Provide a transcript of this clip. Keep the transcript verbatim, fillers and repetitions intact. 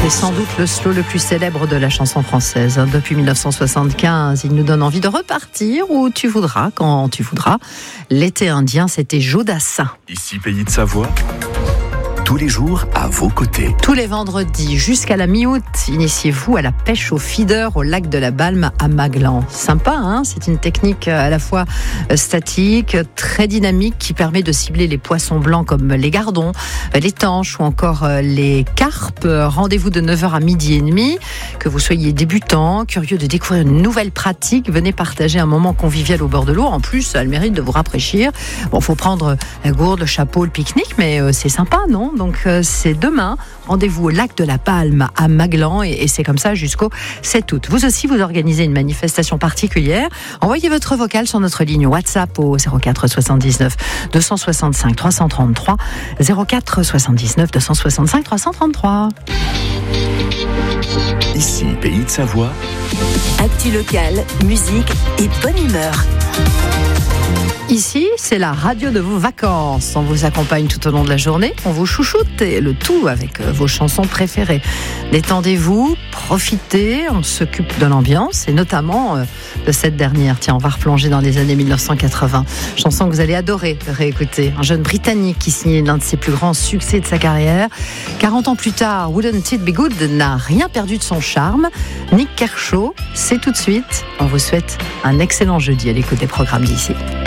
C'est sans doute le slow le plus célèbre de la chanson française. Depuis mille neuf cent soixante-quinze, il nous donne envie de repartir où tu voudras, quand tu voudras. L'été indien, c'était Jodassin. Ici, Pays de Savoie. Tous les jours à vos côtés. Tous les vendredis jusqu'à la mi-août, initiez-vous à la pêche au feeder au lac de la Balme à Maglan. Sympa, hein ? C'est une technique à la fois statique, très dynamique, qui permet de cibler les poissons blancs comme les gardons, les tanches ou encore les carpes. Rendez-vous de neuf heures à midi et demi. Que vous soyez débutant, curieux de découvrir une nouvelle pratique, venez partager un moment convivial au bord de l'eau. En plus, ça a le mérite de vous rafraîchir. Bon, faut prendre la gourde, le chapeau, le pique-nique, mais c'est sympa, non ? Donc euh, c'est demain, rendez-vous au lac de la Balme à Maglan et, et c'est comme ça jusqu'au sept août. Vous aussi, vous organisez une manifestation particulière. Envoyez votre vocal sur notre ligne WhatsApp au zéro quatre soixante-dix-neuf deux cent soixante-cinq trois cent trente-trois, zéro quatre soixante-dix-neuf deux cent soixante-cinq trois cent trente-trois. Ici, Pays de Savoie. Actu locale, musique et bonne humeur. Ici, c'est la radio de vos vacances. On vous accompagne tout au long de la journée, on vous chouchoute et le tout avec vos chansons préférées. Détendez-vous, profitez, on s'occupe de l'ambiance et notamment de cette dernière. Tiens, on va replonger dans les années mille neuf cent quatre-vingts. Chanson que vous allez adorer réécouter. Un jeune Britannique qui signait l'un de ses plus grands succès de sa carrière. quarante ans plus tard, Wouldn't It Be Good n'a rien perdu de son charme. Nick Kershaw, c'est tout de suite. On vous souhaite un excellent jeudi à l'écoute des programmes d'ici.